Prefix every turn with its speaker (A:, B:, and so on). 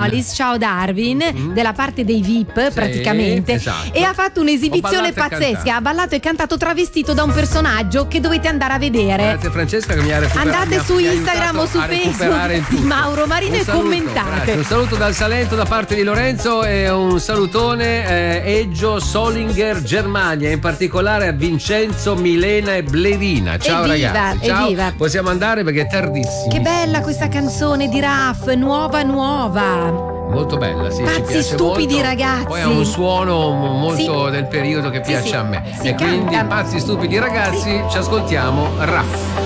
A: Alice, ciao Darwin, della parte dei VIP praticamente,
B: esatto.
A: e ha fatto un'esibizione pazzesca, ha ballato e cantato travestito da un personaggio che dovete andare a vedere.
B: Grazie Francesca che mi ha recuperato.
A: Andate su Instagram o su Facebook di Mauro Marino e commentate.
B: Grazie. Un saluto dal Salento da parte di Lorenzo e un salutone Eggio, Solinger, Germania, in particolare a Vincenzo, Milena e Blerina. Ciao
A: Evviva,
B: ragazzi. Ciao.
A: evviva.
B: Possiamo andare perché è tardissimo.
A: Che bella questa canzone di Raff, nuova.
B: Molto bella, sì, ci
A: Pazzi
B: piace
A: stupidi
B: molto.
A: ragazzi.
B: Poi ha un suono molto
A: Sì.
B: del periodo che piace
A: Sì,
B: a me.
A: sì,
B: E quindi
A: canta.
B: Pazzi stupidi ragazzi, ci ascoltiamo Raff.